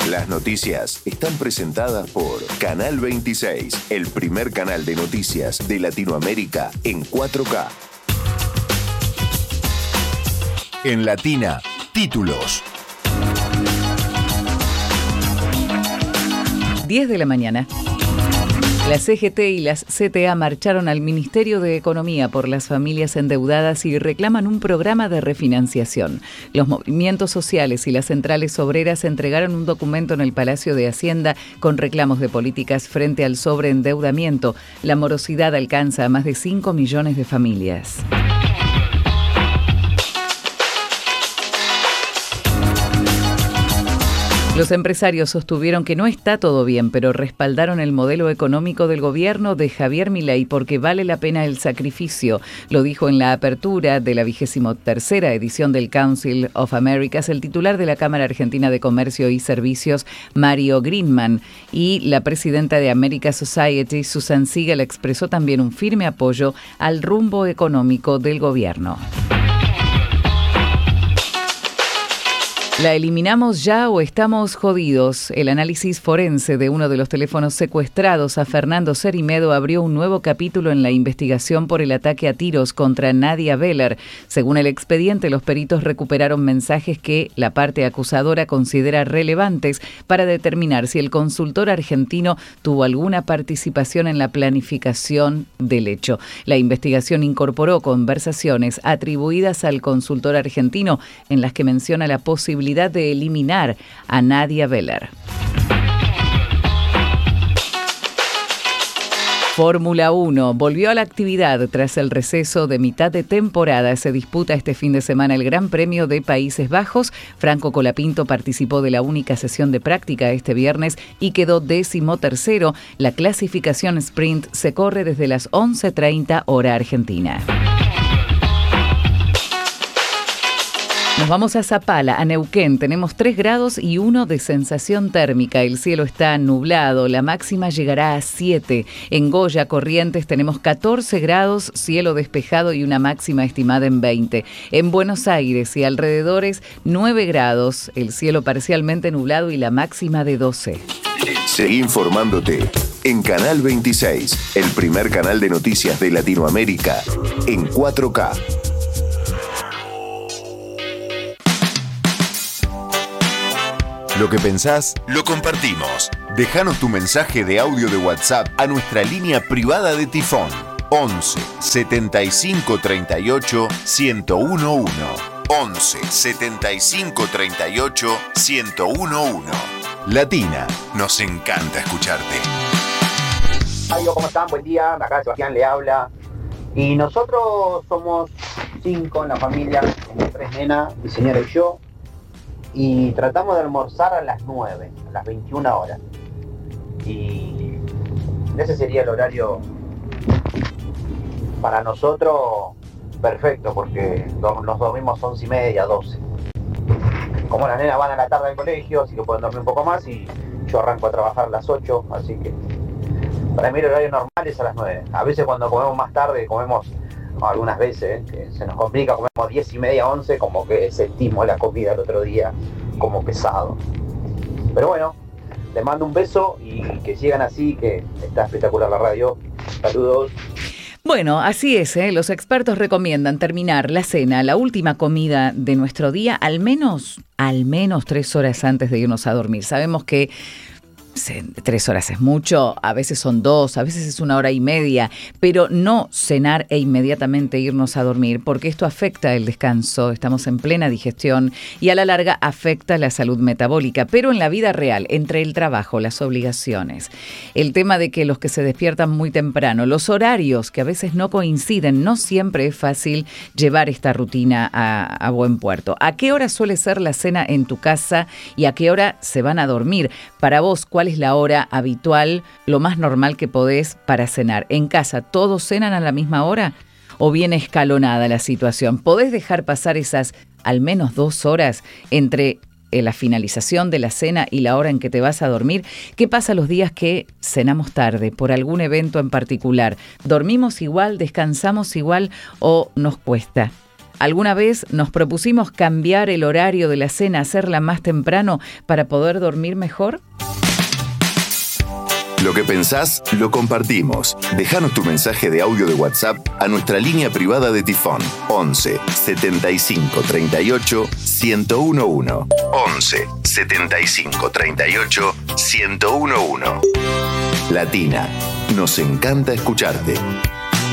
Las noticias están presentadas por Canal 26, el primer canal de noticias de Latinoamérica en 4K. En Latina, títulos. 10 de la mañana. La CGT y las CTA marcharon al Ministerio de Economía por las familias endeudadas y reclaman un programa de refinanciación. Los movimientos sociales y las centrales obreras entregaron un documento en el Palacio de Hacienda con reclamos de políticas frente al sobreendeudamiento. La morosidad alcanza a más de 5 millones de familias. Los empresarios sostuvieron que no está todo bien, pero respaldaron el modelo económico del gobierno de Javier Milei porque vale la pena el sacrificio. Lo dijo en la apertura de la 23ª edición del Council of Americas el titular de la Cámara Argentina de Comercio y Servicios, Mario Greenman, y la presidenta de America Society, Susan Siegel, expresó también un firme apoyo al rumbo económico del gobierno. ¿La eliminamos ya o estamos jodidos? El análisis forense de uno de los teléfonos secuestrados a Fernando Cerimedo abrió un nuevo capítulo en la investigación por el ataque a tiros contra Nadia Beller. Según el expediente, los peritos recuperaron mensajes que la parte acusadora considera relevantes para determinar si el consultor argentino tuvo alguna participación en la planificación del hecho. La investigación incorporó conversaciones atribuidas al consultor argentino en las que menciona la posibilidad de eliminar a Nadia Beller. Fórmula 1 volvió a la actividad tras el receso de mitad de temporada. Se disputa este fin de semana el Gran Premio de Países Bajos. Franco Colapinto participó de la única sesión de práctica este viernes y quedó 13º. La clasificación sprint se corre desde las 11:30 hora argentina. Nos vamos a Zapala, a Neuquén. Tenemos 3 grados y 1 de sensación térmica. El cielo está nublado, la máxima llegará a 7. En Goya, Corrientes, tenemos 14 grados, cielo despejado y una máxima estimada en 20. En Buenos Aires y alrededores, 9 grados, el cielo parcialmente nublado y la máxima de 12. Seguí informándote en Canal 26, el primer canal de noticias de Latinoamérica en 4K. Lo que pensás, lo compartimos. Déjanos tu mensaje de audio de WhatsApp a nuestra línea privada de Tifón. 11 75 38 1011. 11 75 38 1011. Latina, nos encanta escucharte. Hola, ¿cómo están? Buen día, acá Sebastián le habla. Y nosotros somos 5 en la familia, 3 nenas, mi señora y yo. Y tratamos de almorzar a las 9, a las 21 horas. Y ese sería el horario para nosotros perfecto, porque nos dormimos 11:30, 12. Como las nenas van a la tarde al colegio, así que pueden dormir un poco más, y yo arranco a trabajar a las 8, así que para mí el horario normal es a las 9. A veces cuando comemos más tarde, comemos algunas veces, que se nos complica, comemos 10:30, 11, como que sentimos la comida el otro día como pesado. Pero bueno, les mando un beso y que sigan así, que está espectacular la radio. Saludos. Bueno, así es, los expertos recomiendan terminar la cena, la última comida de nuestro día, al menos 3 horas antes de irnos a dormir. Sabemos que 3 horas es mucho, a veces son 2, a veces es 1 hora y media, pero no cenar e inmediatamente irnos a dormir, porque esto afecta el descanso, estamos en plena digestión y a la larga afecta la salud metabólica. Pero en la vida real, entre el trabajo, las obligaciones, el tema de que los que se despiertan muy temprano, los horarios que a veces no coinciden, no siempre es fácil llevar esta rutina a buen puerto. ¿A qué hora suele ser la cena en tu casa y a qué hora se van a dormir? Para vos, ¿cuál es la hora habitual, lo más normal que podés para cenar? ¿En casa todos cenan a la misma hora o viene escalonada la situación? ¿Podés dejar pasar esas al menos 2 horas entre la finalización de la cena y la hora en que te vas a dormir? ¿Qué pasa los días que cenamos tarde por algún evento en particular? ¿Dormimos igual, descansamos igual o nos cuesta? ¿Alguna vez nos propusimos cambiar el horario de la cena, hacerla más temprano para poder dormir mejor? Lo que pensás, lo compartimos. Déjanos tu mensaje de audio de WhatsApp a nuestra línea privada de Tifón. 11 75 38 1011. 11 75 38 1011. Latina, nos encanta escucharte.